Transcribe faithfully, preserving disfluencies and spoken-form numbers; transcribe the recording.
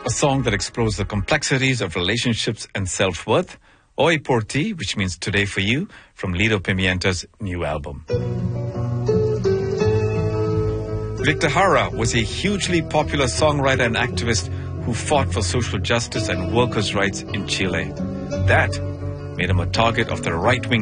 a song that explores the complexities of relationships and self-worth, Oi Por Ti, which means Today for You, from Lido Pimienta's new album. Victor Jara was a hugely popular songwriter and activist who fought for social justice and workers' rights in Chile. That made him a target of the right-wing